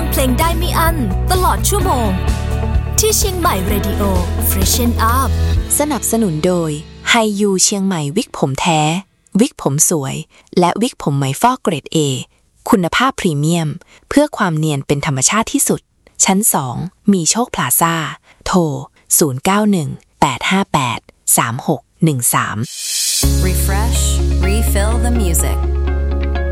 งเพลงได้ไม่อั้นตลอดชั่วโมงที่เชียงใหม่เรดิโอ Freshen Up สนับสนุนโดยไฮยูเชียงใหม่วิกผมแท้วิกผมสวยและวิกผมไหมฟอกเกรด A คุณภาพพรีเมียมเพื่อความเนียนเป็นธรรมชาติที่สุดชั้น2มีโชคพลาซ่าโทร0918583613 Refresh, refill the music